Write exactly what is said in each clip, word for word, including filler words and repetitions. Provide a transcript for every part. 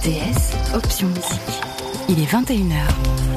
T S, option musique. Il est vingt et une heures.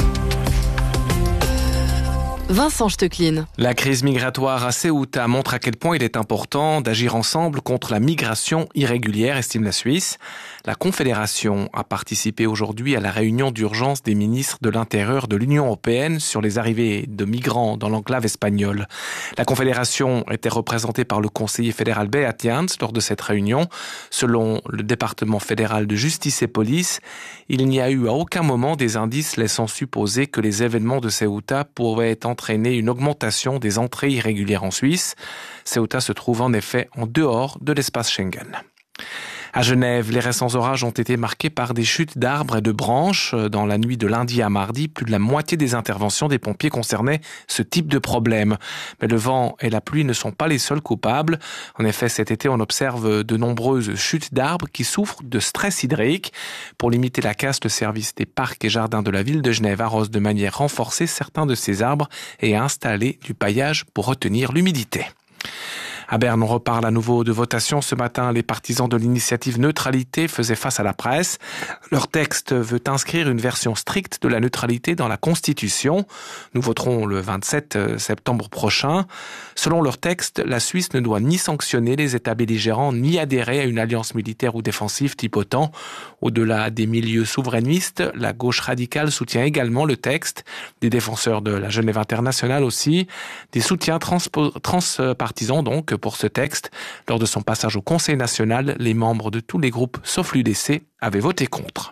Vincent Stecklin. La crise migratoire à Ceuta montre à quel point il est important d'agir ensemble contre la migration irrégulière, estime la Suisse. La Confédération a participé aujourd'hui à la réunion d'urgence des ministres de l'Intérieur de l'Union européenne sur les arrivées de migrants dans l'enclave espagnole. La Confédération était représentée par le conseiller fédéral Beat Jans lors de cette réunion. Selon le département fédéral de justice et police, il n'y a eu à aucun moment des indices laissant supposer que les événements de Ceuta pourraient entraîner une augmentation des entrées irrégulières en Suisse. Ceuta se trouve en effet en dehors de l'espace Schengen. À Genève, les récents orages ont été marqués par des chutes d'arbres et de branches. Dans la nuit de lundi à mardi, plus de la moitié des interventions des pompiers concernaient ce type de problème. Mais le vent et la pluie ne sont pas les seuls coupables. En effet, cet été, on observe de nombreuses chutes d'arbres qui souffrent de stress hydrique. Pour limiter la casse, le service des parcs et jardins de la ville de Genève arrose de manière renforcée certains de ces arbres et a installé du paillage pour retenir l'humidité. À Berne, on reparle à nouveau de votation. Ce matin, les partisans de l'initiative Neutralité faisaient face à la presse. Leur texte veut inscrire une version stricte de la neutralité dans la Constitution. Nous voterons le vingt-sept septembre prochain. Selon leur texte, la Suisse ne doit ni sanctionner les États belligérants, ni adhérer à une alliance militaire ou défensive type OTAN. Au-delà des milieux souverainistes, la gauche radicale soutient également le texte. Des défenseurs de la Genève internationale aussi. Des soutiens transpo- transpartisans donc pour ce texte. Lors de son passage au Conseil national, les membres de tous les groupes, sauf l'U D C, avaient voté contre.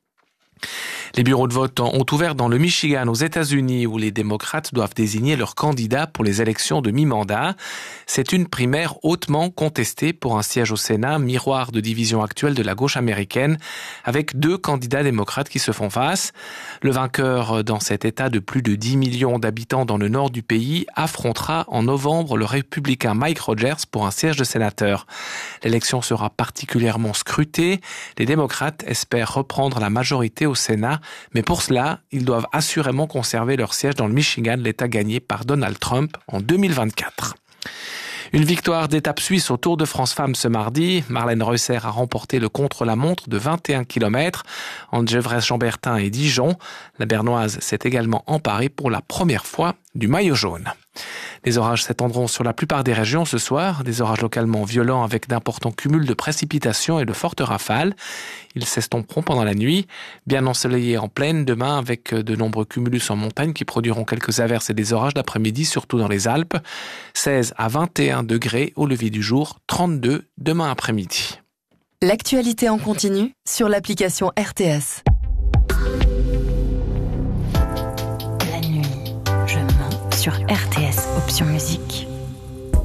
Les bureaux de vote ont ouvert dans le Michigan aux États-Unis où les démocrates doivent désigner leurs candidats pour les élections de mi-mandat. C'est une primaire hautement contestée pour un siège au Sénat, miroir de division actuelle de la gauche américaine, avec deux candidats démocrates qui se font face. Le vainqueur dans cet État de plus de dix millions d'habitants dans le nord du pays affrontera en novembre le républicain Mike Rogers pour un siège de sénateur. L'élection sera particulièrement scrutée. Les démocrates espèrent reprendre la majorité au Sénat, mais pour cela, ils doivent assurément conserver leur siège dans le Michigan, l'État gagné par Donald Trump en deux mille vingt-quatre. Une victoire d'étape suisse au Tour de France Femmes ce mardi. Marlène Reusser a remporté le contre-la-montre de vingt et un kilomètres entre Gevrey-Chambertin et Dijon. La Bernoise s'est également emparée pour la première fois du maillot jaune. Les orages s'étendront sur la plupart des régions ce soir, des orages localement violents avec d'importants cumuls de précipitations et de fortes rafales. Ils s'estomperont pendant la nuit, bien ensoleillés en plaine demain avec de nombreux cumulus en montagne qui produiront quelques averses et des orages d'après-midi, surtout dans les Alpes. seize à vingt et un degrés au lever du jour, trente-deux demain après-midi. L'actualité en continu sur l'application R T S. La nuit, je mens sur R T S.